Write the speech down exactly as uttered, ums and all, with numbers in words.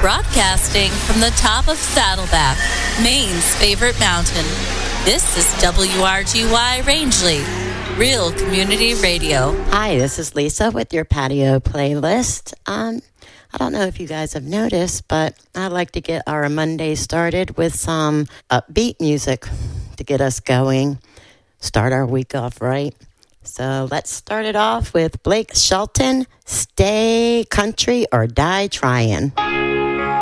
Broadcasting from the top of Saddleback, Maine's favorite mountain. This is W R G Y Rangeley, Real Community Radio. Hi, this is Lisa with your patio playlist. Um, I don't know if you guys have noticed, but I like to get our Monday started with some upbeat music to get us going, start our week off right. So let's start it off with Blake Shelton, Stay Country or Die Trying.